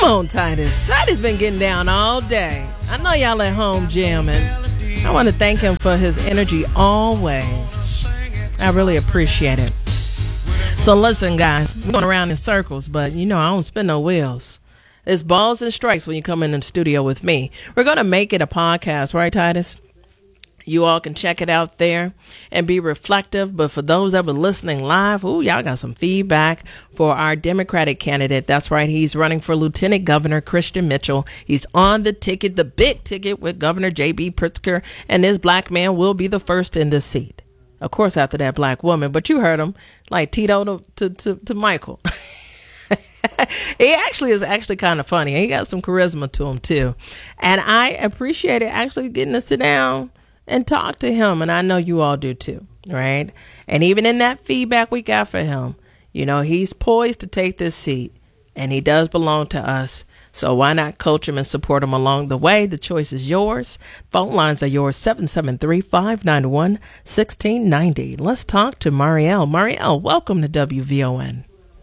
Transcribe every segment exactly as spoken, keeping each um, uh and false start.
on, Titus. Titus been getting down all day. I know y'all at home jamming. I want to thank him for his energy always. I really appreciate it. So listen, guys, we're going around in circles, but you know I don't spin no wheels. It's balls and strikes when you come in the studio with me. We're going to make it a podcast, right, Titus? You all can check it out there and be reflective. But for those that were listening live, ooh, y'all got some feedback for our Democratic candidate. That's right. He's running for Lieutenant Governor Christian Mitchell. He's on the ticket, the big ticket with Governor J B Pritzker. And this black man will be the first in this seat. Of course, after that black woman. But you heard him like Tito to, to, to, to Michael. He actually is actually kind of funny. He got some charisma to him, too. And I appreciated actually getting to sit down and talk to him. And I know you all do too, right? And even in that feedback we got for him, you know, he's poised to take this seat and he does belong to us. So why not coach him and support him along the way? The choice is yours. Phone lines are yours, seven seven three, five nine one, one six nine zero. Let's talk to Marielle. Marielle, welcome to W V O N.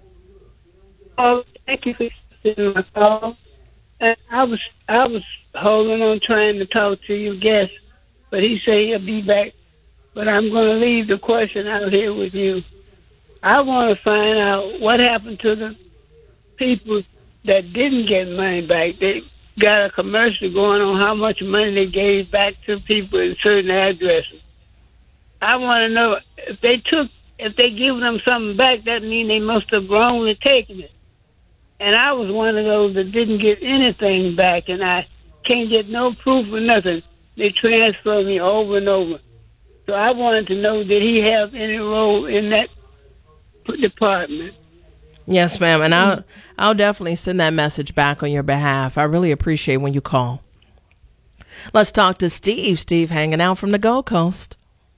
Oh, thank you for taking my call. And I was, I was holding on trying to talk to your guest, but he said he'll be back. But I'm going to leave the question out here with you. I want to find out what happened to the people that didn't get money back. They got a commercial going on how much money they gave back to people in certain addresses. I want to know if they took, if they give them something back, that means they must have wrongly taken it. And I was one of those that didn't get anything back, and I can't get no proof or nothing. They transferred me over and over. So I wanted to know, did he have any role in that department? Yes, ma'am. And I'll, I'll definitely send that message back on your behalf. I really appreciate when you call. Let's talk to Steve. Steve hanging out from the Gold Coast.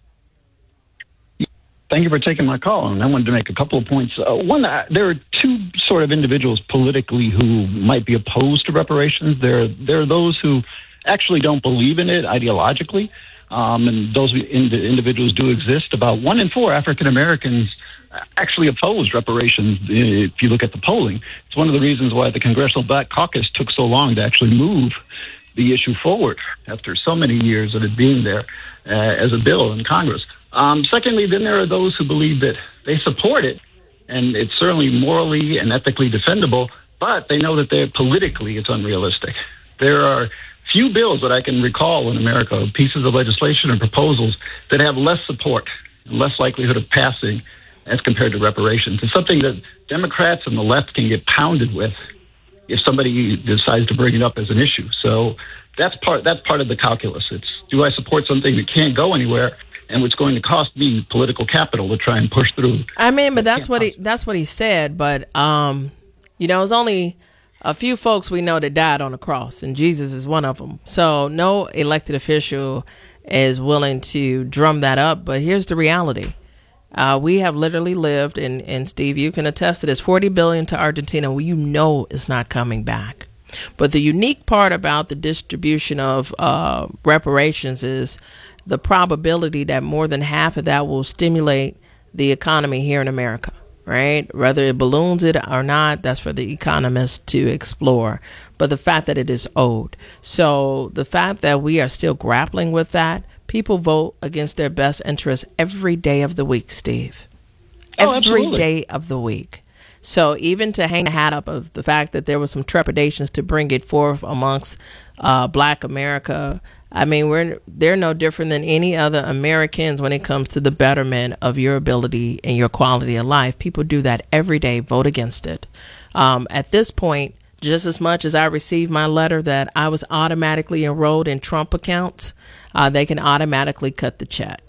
Thank you for taking my call. And I wanted to make a couple of points. Uh, one, uh, there are two sort of individuals politically who might be opposed to reparations. There, there are those who actually don't believe in it ideologically, um, and those ind- individuals do exist. About one in four African Americans actually oppose reparations. If you look at the polling, it's one of the reasons why the Congressional Black Caucus took so long to actually move the issue forward after so many years of it being there uh, as a bill in Congress. Um, secondly, then there are those who believe that they support it, and it's certainly morally and ethically defendable, but they know that they're politically it's unrealistic. There are few bills that I can recall in America, pieces of legislation and proposals that have less support and less likelihood of passing as compared to reparations. It's something that Democrats and the left can get pounded with if somebody decides to bring it up as an issue. So that's part that's part of the calculus. It's, do I support something that can't go anywhere and what's going to cost me political capital to try and push through? I mean, but that's what he that's what he said. But um, you know, it's only a few folks we know that died on the cross, and Jesus is one of them. So no elected official is willing to drum that up. But here's the reality. Uh, we have literally lived, and, and Steve, you can attest to this, forty billion dollars to Argentina. Well, you know it's not coming back. But the unique part about the distribution of uh, reparations is the probability that more than half of that will stimulate the economy here in America, right? Whether it balloons it or not, that's for the economists to explore. But the fact that it is owed. So the fact that we are still grappling with that, people vote against their best interests every day of the week, Steve. Oh, Every day of the week. So even to hang the hat up of the fact that there was some trepidations to bring it forth amongst uh, Black America, I mean, we're they're no different than any other Americans when it comes to the betterment of your ability and your quality of life. People do that every day, vote against it. Um, at this point, just as much as I received my letter that I was automatically enrolled in Trump accounts, uh, they can automatically cut the check.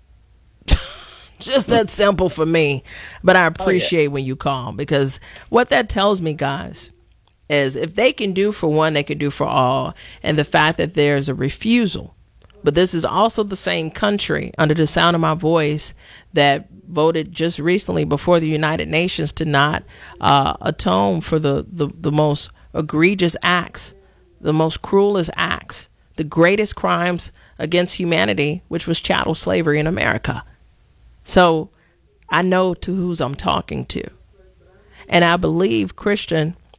Just that simple for me. But I appreciate oh, yeah. when you call, because what that tells me, guys, is if they can do for one, they can do for all. And the fact that there's a refusal. But this is also the same country, under the sound of my voice, that voted just recently before the United Nations to not uh, atone for the, the, the most egregious acts, the most cruelest acts, the greatest crimes against humanity, which was chattel slavery in America. So I know to whose I'm talking to. And I believe Christian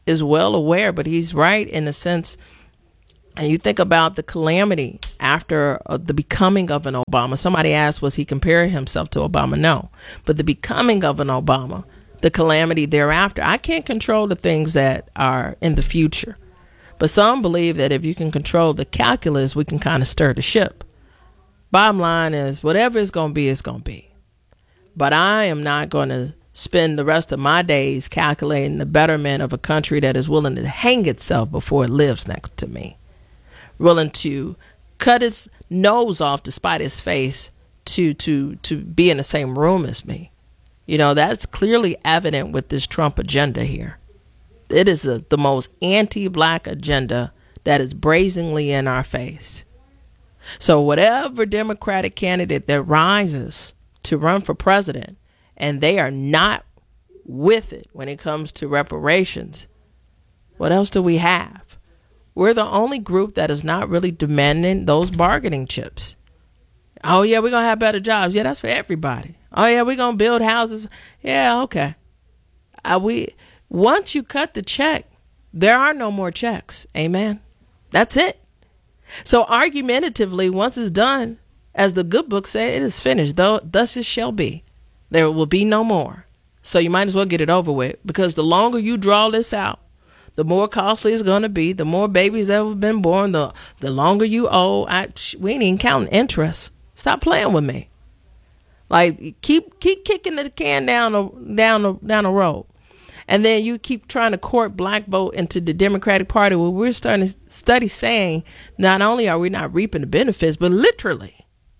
is well aware, but he's right in the sense. And you think about the calamity after uh, the becoming of an Obama. Somebody asked, was he comparing himself to Obama? No. But the becoming of an Obama, the calamity thereafter. I can't control the things that are in the future. But some believe that if you can control the calculus, we can kind of stir the ship. Bottom line is, whatever it's going to be, it's going to be. But I am not going to spend the rest of my days calculating the betterment of a country that is willing to hang itself before it lives next to me. Willing to cut its nose off despite its face to to to be in the same room as me. You know, that's clearly evident with this Trump agenda here. It is a, the most anti-black agenda that is brazenly in our face. So whatever Democratic candidate that rises to run for president and they are not with it when it comes to reparations, what else do we have? We're the only group that is not really demanding those bargaining chips. Oh, yeah, we're going to have better jobs. Yeah, that's for everybody. Oh, yeah, we're going to build houses. Yeah, okay. Uh, we once you cut the check, there are no more checks. Amen. That's it. So argumentatively, once it's done, as the good book said, it is finished. Though thus it shall be. There will be no more. So you might as well get it over with, because the longer you draw this out, the more costly it's going to be, the more babies that have been born, the the longer you owe. I, we ain't even counting interest. Stop playing with me. Like, keep keep kicking the can down the, down the, down the road. And then you keep trying to court black vote into the Democratic Party. Well, we're starting to study saying not only are we not reaping the benefits, but literally,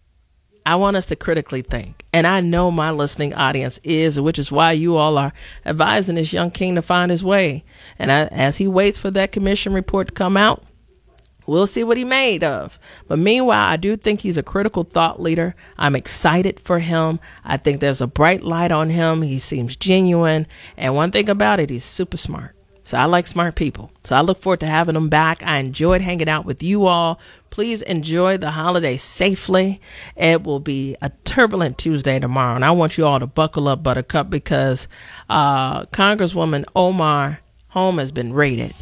I want us to critically think. And I know my listening audience is, which is why you all are advising this young king to find his way. And I, as he waits for that commission report to come out, we'll see what he made of. But meanwhile, I do think he's a critical thought leader. I'm excited for him. I think there's a bright light on him. He seems genuine. And one thing about it, he's super smart. So I like smart people. So I look forward to having him back. I enjoyed hanging out with you all. Please enjoy the holiday safely. It will be a turbulent Tuesday tomorrow. And I want you all to buckle up, Buttercup, because uh, Congresswoman Omar home has been raided.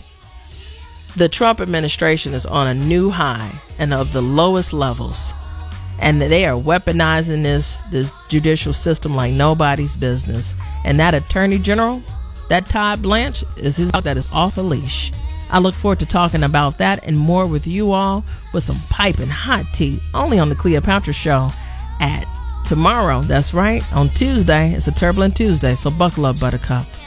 The Trump administration is on a new high and of the lowest levels. And they are weaponizing this, this judicial system like nobody's business. And that attorney general, that Todd Blanche, is his dog that is off a leash. I look forward to talking about that and more with you all with some piping hot tea only on the Cleopatra Show at tomorrow. That's right, on Tuesday. It's a turbulent Tuesday, so buckle up, Buttercup.